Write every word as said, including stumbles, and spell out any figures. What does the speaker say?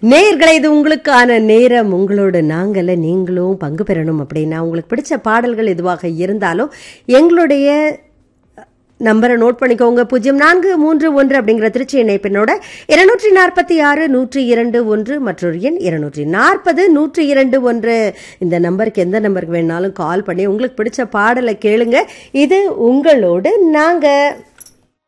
நேயர்களே, இது உங்களுக்கான நேரம். உங்களோட நாங்கள நீங்களும் பங்கு பெறணும் அப்படின்னா உங்களுக்கு பிடிச்ச பாடல்கள் எதுவாக இருந்தாலும் எங்களுடைய நம்பரை நோட் பண்ணிக்கோங்க. பூஜ்ஜியம் நான்கு மூன்று ஒன்று அப்படிங்கிற திருச்சி இணைப்பினோட இருநூற்றி நாற்பத்தி ஆறு நூற்றி இரண்டு ஒன்று மற்றொரு எண் இருநூற்றி நாற்பது நூற்றி இரண்டு ஒன்று. இந்த நம்பருக்கு எந்த நம்பருக்கு வேணாலும் கால் பண்ணி உங்களுக்கு பிடிச்ச பாடலை கேளுங்க. இது உங்களோடு நாங்க.